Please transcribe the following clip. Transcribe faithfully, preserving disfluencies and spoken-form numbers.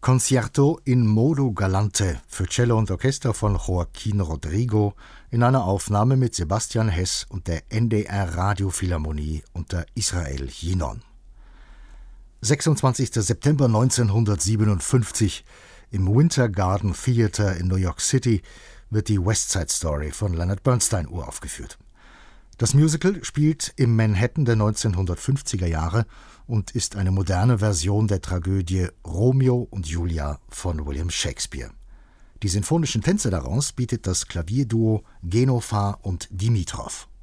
Concerto in Modo Galante für Cello und Orchester von Joaquín Rodrigo in einer Aufnahme mit Sebastian Hess und der N D R Radiophilharmonie unter Israel Yinon. sechsundzwanzigster September neunzehnhundertsiebenundfünfzig im Winter Garden Theater in New York City wird die West Side Story von Leonard Bernstein uraufgeführt. Das Musical spielt im Manhattan der neunzehnhundertfünfziger Jahre und ist eine moderne Version der Tragödie Romeo und Julia von William Shakespeare. Die sinfonischen Tänze daraus bietet das Klavierduo Genofar und Dimitrov.